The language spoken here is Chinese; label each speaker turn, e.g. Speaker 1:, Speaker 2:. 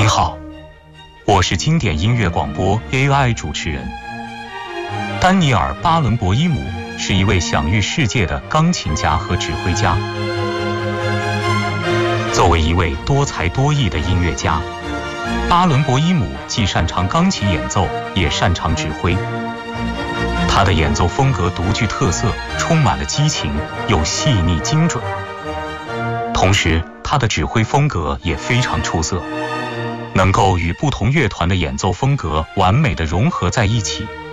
Speaker 1: 好，我是经典音乐广播 AI 主持人。丹尼尔·巴伦博伊姆是一位享誉世界的钢琴家和指挥家。作为一位多才多艺的音乐家，巴伦博伊姆既擅长钢琴演奏，也擅长指挥。他的演奏风格独具特色，充满了激情，又细腻精准。同时，他的指挥风格也非常出色，能够与不同乐团的演奏风格完美地融合在一起，